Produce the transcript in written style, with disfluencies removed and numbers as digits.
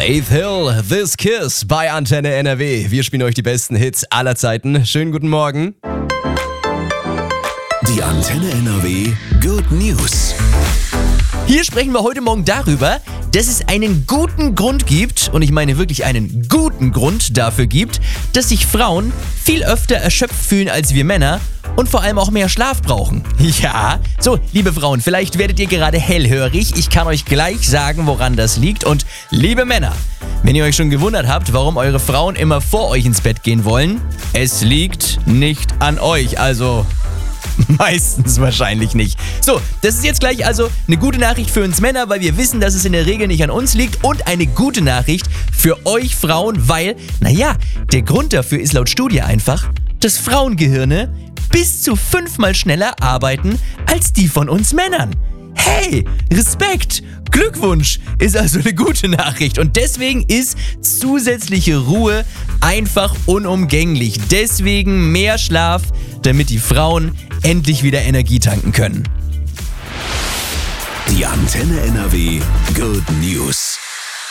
Faith Hill, This Kiss bei Antenne NRW. Wir spielen euch die besten Hits aller Zeiten. Schönen guten Morgen. Die Antenne NRW Good News. Hier sprechen wir heute Morgen darüber, dass es einen guten Grund gibt, und ich meine wirklich einen guten Grund dafür gibt, dass sich Frauen viel öfter erschöpft fühlen als wir Männer und vor allem auch mehr Schlaf brauchen. Ja, so, liebe Frauen, vielleicht werdet ihr gerade hellhörig. Ich kann euch gleich sagen, woran das liegt. Und liebe Männer, wenn ihr euch schon gewundert habt, warum eure Frauen immer vor euch ins Bett gehen wollen, es liegt nicht an euch, also meistens wahrscheinlich nicht. So, das ist jetzt gleich also eine gute Nachricht für uns Männer, weil wir wissen, dass es in der Regel nicht an uns liegt, und eine gute Nachricht für euch Frauen, weil, der Grund dafür ist laut Studie einfach, dass Frauengehirne bis zu 5-mal schneller arbeiten als die von uns Männern. Hey, Respekt, Glückwunsch, ist also eine gute Nachricht, und deswegen ist zusätzliche Ruhe einfach unumgänglich. Deswegen mehr Schlaf, damit die Frauen endlich wieder Energie tanken können. Die Antenne NRW Good News.